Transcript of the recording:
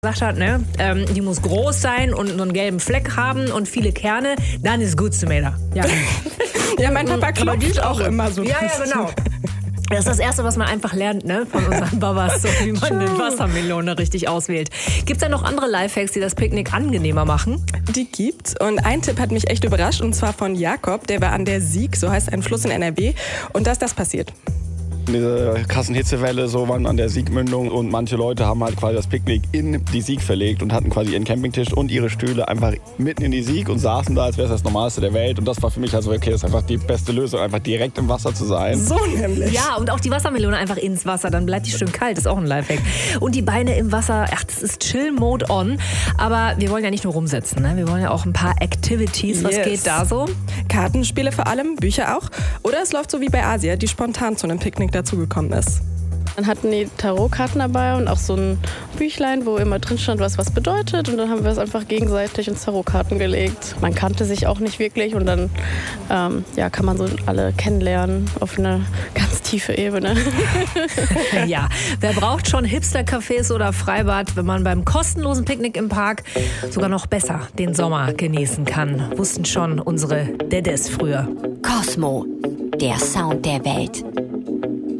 gesagt hat, ne, die muss groß sein und so einen gelben Fleck haben und viele Kerne, dann ist gut zu Mädern. Ja. Ja, mein Papa klopft auch immer so. Ja, genau. Das ist das Erste, was man einfach lernt, ne, von unseren Babas, so wie man eine Wassermelone richtig auswählt. Gibt es da noch andere Lifehacks, die das Picknick angenehmer machen? Die gibt's. Und ein Tipp hat mich echt überrascht, und zwar von Jakob. Der war an der Sieg, so heißt ein Fluss in NRW. Und da ist das passiert. Diese krassen Hitzewelle, so waren an der Siegmündung, und manche Leute haben halt quasi das Picknick in die Sieg verlegt und hatten quasi ihren Campingtisch und ihre Stühle einfach mitten in die Sieg und saßen da, als wäre es das Normalste der Welt. Und das war für mich also, okay, das ist einfach die beste Lösung, einfach direkt im Wasser zu sein. So nämlich. Ja, und auch die Wassermelone einfach ins Wasser, dann bleibt die schön kalt, ist auch ein Lifehack. Und die Beine im Wasser, ach, das ist Chill-Mode on. Aber wir wollen ja nicht nur rumsitzen, ne? Wir wollen ja auch ein paar Activities. Was geht da so? Kartenspiele vor allem, Bücher auch. Oder es läuft so wie bei Asia, die spontan zu einem Picknick dazugekommen ist. Dann hatten die Tarotkarten dabei und auch so ein Büchlein, wo immer drin stand, was bedeutet. Und dann haben wir es einfach gegenseitig ins Tarotkarten gelegt. Man kannte sich auch nicht wirklich und dann kann man so alle kennenlernen auf eine ganz tiefe Ebene. Ja, wer braucht schon Hipster-Cafés oder Freibad, wenn man beim kostenlosen Picknick im Park sogar noch besser den Sommer genießen kann? Wussten schon unsere Dedes früher. Cosmo, der Sound der Welt.